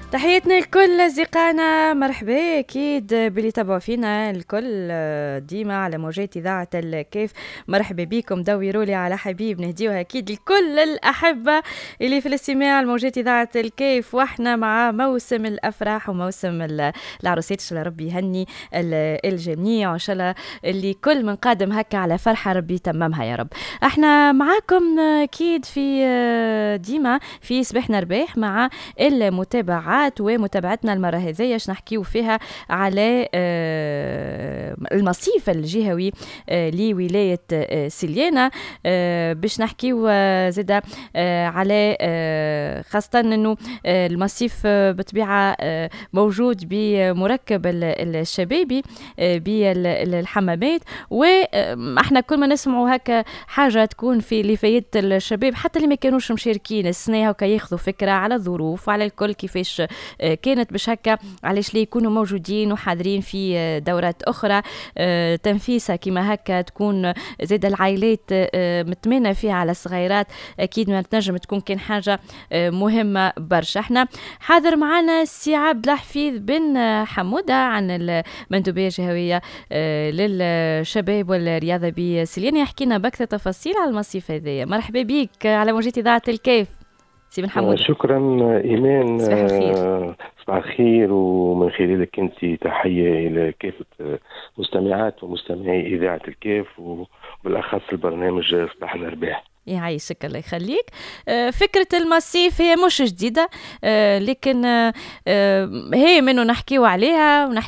تحياتنا لكل أصدقائنا، مرحبا أكيد باللي تابعوا فينا الكل ديما على موجات إذاعة الكيف. مرحبا بكم، دوروا لي على حبيب نهديوها أكيد لكل الأحبة اللي في الاستماع لموجات إذاعة الكيف. وإحنا مع موسم الأفراح وموسم العروسات، إن شاء الله ربي يهني الجميع، وإن شاء الله اللي كل من قادم هكا على فرحة ربي يتممها يا رب. إحنا معاكم أكيد في ديما في صباحنا رباح مع المتابعات ومتابعتنا المرة هذه نحكيو فيها على المصيف الجهوي لولاية سليانة، باش نحكيو زيدا على خاصة أنه المصيف بطبيعة موجود بمركب الشبابي بالحمامات، وإحنا كل ما نسمعوا هكا حاجة تكون في لفايات الشباب حتى اللي ما كانوش مشاركين السنة هكا ياخذوا فكرة على الظروف وعلى الكل كيفاش كانت باش هكا علاش ليه يكونوا موجودين وحاضرين في دورات أخرى تنفيسة كما هكا تكون زاد العائلات متمنى فيها على الصغيرات، أكيد ما تنجم تكون كان حاجة مهمة برشا. احنا حاضر معنا السي عبد الحفيظ بن حمودة عن المندوبية الجهوية للشباب والرياضة بسليان، يحكينا بأكثر تفاصيل على المصيف هذايا. مرحبا بك على موجات إذاعة الكيف سي بن حمودة. شكرا إيمان. صباح الخير. صباح الخير، ومن خلالك أنت تحية إلى كافة مستمعات ومستمعي إذاعة الكيف وبالأخص البرنامج صباحنا رباح. يعيشك الله يخليك. فكرة المصيف هي مش جديدة، لكن هي منه نحكيو عليها